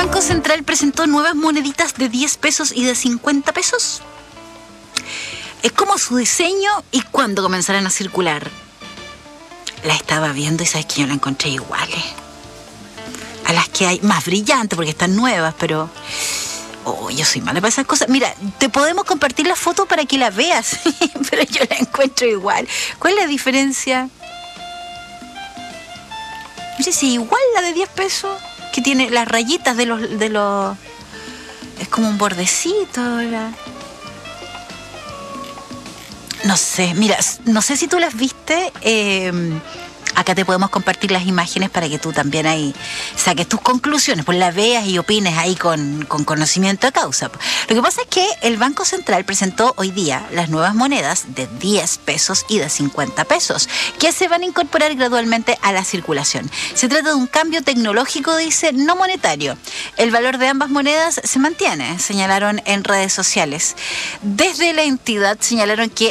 Banco Central presentó nuevas moneditas de 10 pesos y de 50 pesos. Es como su diseño y cuándo comenzarán a circular. La estaba viendo y sabes que yo la encontré iguales a las que hay, más brillantes porque están nuevas, pero yo soy mala para esas cosas. Mira, te podemos compartir la foto para que la veas, pero yo la encuentro igual. ¿Cuál es la diferencia? No sé si igual la de 10 pesos, que tiene las rayitas de los es como un bordecito, ¿verdad? No sé, mira, no sé si tú las viste. Acá te podemos compartir las imágenes para que tú también ahí saques tus conclusiones, pues la veas y opines ahí con conocimiento de causa. Lo que pasa es que el Banco Central presentó hoy día las nuevas monedas de 10 pesos y de 50 pesos, que se van a incorporar gradualmente a la circulación. Se trata de un cambio tecnológico, dice, no monetario. El valor de ambas monedas se mantiene, señalaron en redes sociales. Desde la entidad señalaron que